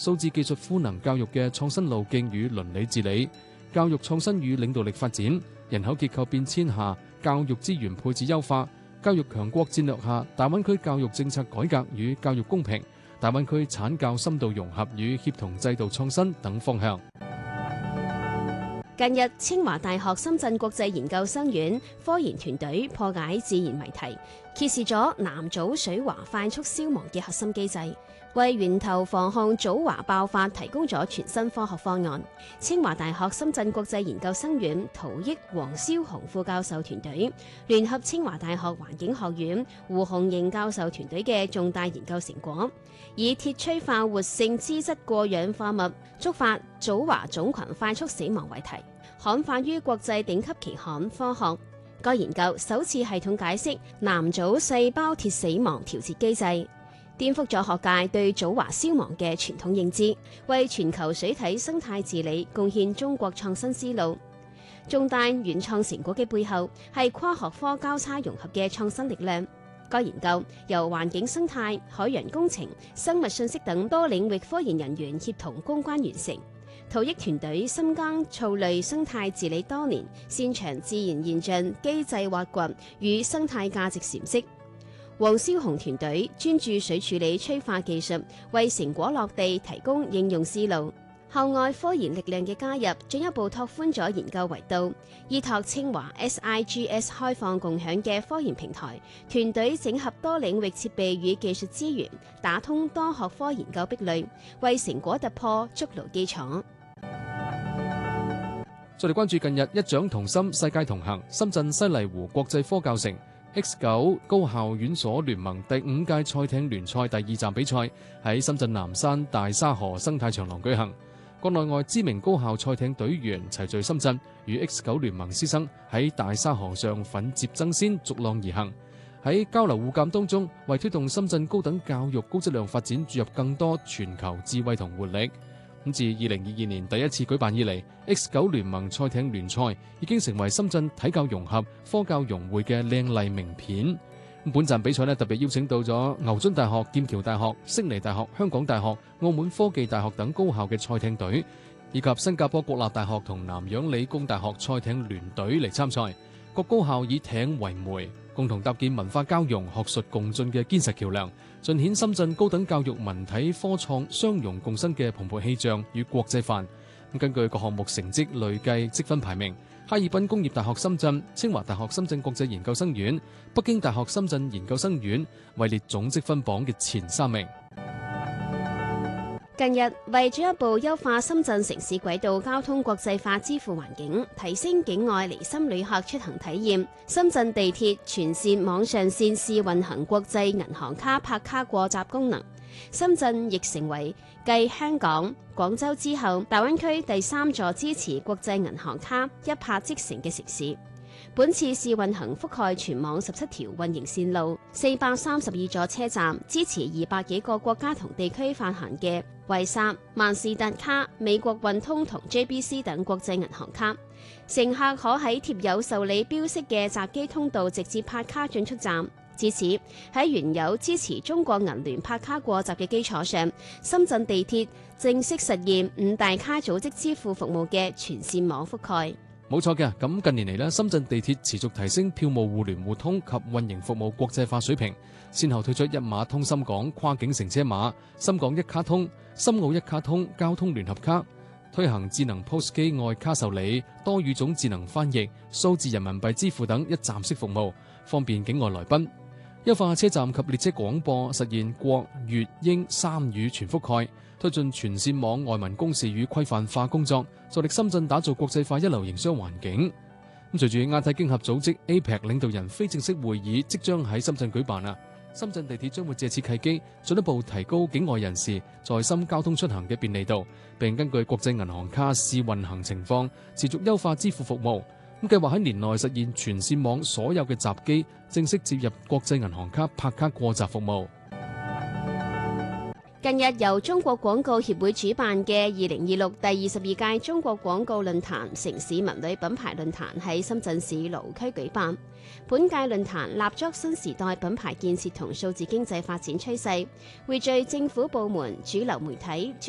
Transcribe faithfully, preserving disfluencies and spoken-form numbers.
數字技術賦能教育嘅創新路徑與倫理治理、教育創新與領導力發展、人口結構變遷下教育資源配置優化、教育強國戰略下大灣區教育政策改革與教育公平、大灣區產教深度融合與協同制度創新等方向。 近日，清華大學深圳國際研究生院科研團隊破解自然謎題，揭示咗南棗水華快速消亡嘅核心機制，為源頭防控棗華爆發提供咗全新科學方案。清華大學深圳國際研究生院陶益黃蕭紅副教授團隊聯合清華大學環境學院胡紅瑩教授團隊嘅重大研究成果，以鐵催化活性脂質過氧化物觸發棗華種群快速死亡為題，刊發於國際頂級期刊《科學》。該研究首次系統解釋南棗細胞鐵死亡調節機制，顛覆咗學界對棗華消亡嘅傳統認知，為全球水體生態治理貢獻中國創新思路。重大原創成果嘅背後係跨學科交叉融合嘅創新力量。該研究由環境生態、海洋工程、生物信息等多領域科研人員協同攻關完成。陶益團隊深耕藻類生態治理多年，擅長自然現象機制挖掘與生態價值闡釋。黃蕭紅團隊專注水處理催化技術，為成果落地提供應用思路。校外科研力量嘅加入，進一步拓寬咗研究維度，依託清華 S I G S 開放共享嘅科研平台，團隊整合多領域設備與技術資源，打通多學科研究壁壘，為成果突破築牢基礎。 再嚟關注近日一掌同心世界同行深圳西麗湖國際科教城 X 九 高校院所聯盟第五屆賽艇聯賽第二站比賽喺深圳南山大沙河生態長廊舉行。國內外知名高校賽艇隊員齊聚深圳，與 X 九 聯盟師生喺大沙河上奮捷爭先，逐浪而行。喺交流互鑑當中，為推動深圳高等教育高質量發展注入更多全球智慧同活力。咁自二零二二年第一次舉辦以嚟 ，X 九 聯盟賽艇聯賽已經成為深圳體教融合、科教融匯嘅靚麗名片。本站比賽呢，特別邀請到咗牛津大學、劍橋大學、悉尼大學、香港大學、澳門科技大學等高校嘅賽艇隊，以及新加坡國立大學同南洋理工大學賽艇聯隊嚟參賽。各高校以艇為媒，共同搭建文化交融、學術共進嘅堅實橋梁，盡顯深圳高等教育文體科創相融共生嘅蓬勃氣象與國際範。根據各項目成績累計積分排名，哈爾濱工業大學深圳、清華大學深圳國際研究生院、北京大學深圳研究生院位列總積分榜嘅前三名。 近日，為進一步優化深圳城市軌道交通國際化支付環境，提升境外離深旅客出行體驗，深圳地鐵全線網上線試運行國際銀行卡拍卡過閘功能。深圳亦成為繼香港、廣州之後，大灣區第三座支持國際銀行卡一拍即成嘅城市。本次試運行覆蓋全網十七條運營線路、四百三十二座車站，支持二百幾個國家同地區發行嘅維薩、萬事達卡、美國運通同 J B C 等國際銀行卡。乘客可喺貼有受理標識嘅閘機通道直接拍卡進出站。至此，喺原有支持中國銀聯拍卡過閘嘅基礎上，深圳地鐵正式實現五大卡組織支付服務嘅全線網覆蓋。 冇錯嘅，咁近年嚟咧，深圳地鐵持續提升票務互聯互通及運營服務國際化水平，先後推出一碼通深港跨境乘車碼、深港一卡通、深澳一卡通交通聯合卡，推行智能 P O S 機外卡受理、多語種智能翻譯、數字人民幣支付等一站式服務，方便境外來賓。優化車站及列車廣播，實現國、粵、英三語全覆蓋，推進全線網外文公示與規範化工作，助力深圳打造國際化一流營商環境。咁隨住亞太經合組織 A P E C 領導人非正式會議即將喺深圳舉辦啦，深圳地鐵將會借此契機，進一步提高境外人士在深交通出行嘅便利度，並根據國際銀行卡試運行情況，持續優化支付服務。咁計劃喺年內實現全線網所有嘅閘機正式接入國際銀行卡拍卡過閘服務。 近日由中國廣告協會主辦嘅二零二六第二十二屆中國廣告論壇城市文旅品牌論壇喺深圳市羅湖區舉辦。本屆論壇立足新時代品牌建設同數字經濟發展趨勢，匯聚政府部門、主流媒體、